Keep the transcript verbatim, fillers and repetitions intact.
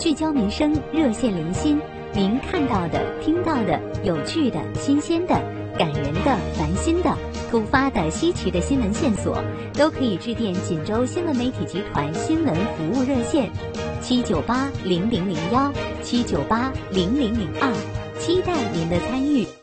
聚焦民生，热线零星，您看到的、听到的、有趣的、新鲜的、感人的、烦心的、突发的、稀奇的新闻线索，都可以致电锦州新闻媒体集团新闻服务热线七九八零零零幺七九八零零零二，期待您的参与。